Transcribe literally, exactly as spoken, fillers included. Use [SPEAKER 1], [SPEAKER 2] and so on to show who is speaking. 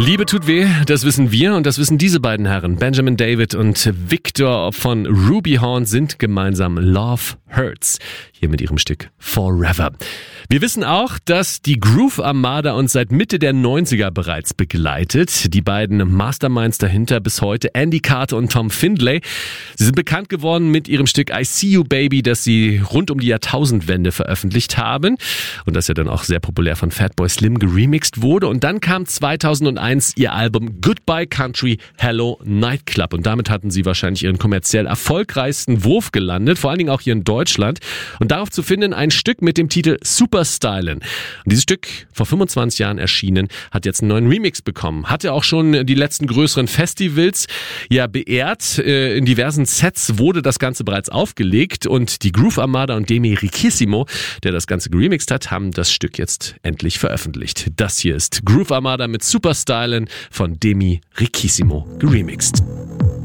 [SPEAKER 1] Liebe tut weh, das wissen wir und das wissen diese beiden Herren. Benjamin David und Victor von Ruby Horn sind gemeinsam Love Hurts. Hier mit ihrem Stück Forever. Wir wissen auch, dass die Groove Armada uns seit Mitte der neunziger bereits begleitet. Die beiden Masterminds dahinter bis heute, Andy Carter und Tom Findlay. Sie sind bekannt geworden mit ihrem Stück I See You Baby, das sie rund um die Jahrtausendwende veröffentlicht haben. Und das ja dann auch sehr populär von Fatboy Slim geremixed wurde. Und dann kam zweitausendeins ihr Album Goodbye Country, Hello Nightclub. Und damit hatten sie wahrscheinlich ihren kommerziell erfolgreichsten Wurf gelandet, vor allen Dingen auch hier in Deutschland. Und darauf zu finden ein Stück mit dem Titel Super Stylin'. Und dieses Stück, vor fünfundzwanzig Jahren erschienen, hat jetzt einen neuen Remix bekommen. Hatte auch schon die letzten größeren Festivals ja beehrt. In diversen Sets wurde das Ganze bereits aufgelegt und die Groove Armada und Demi Riquissimo, der das Ganze geremixed hat, haben das Stück jetzt endlich veröffentlicht. Das hier ist Groove Armada mit Super Stylin' von Demi Riquissimo geremixed.